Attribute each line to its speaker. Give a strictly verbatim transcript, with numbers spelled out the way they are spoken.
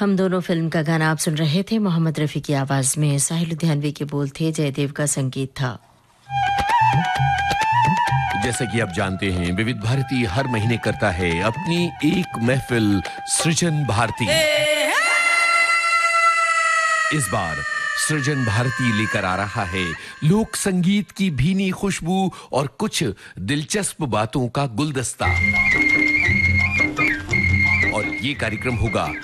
Speaker 1: हम दोनों फिल्म का गाना आप सुन रहे थे मोहम्मद रफ़ी की आवाज में। साहिल लुधियानवी के बोल थे, जयदेव का संगीत था।
Speaker 2: जैसा कि आप जानते हैं, विविध भारती हर महीने करता है अपनी एक महफिल सृजन भारती। इस बार सृजन भारती लेकर आ रहा है लोक संगीत की भीनी खुशबू और कुछ दिलचस्प बातों का गुलदस्ता। और ये कार्यक्रम होगा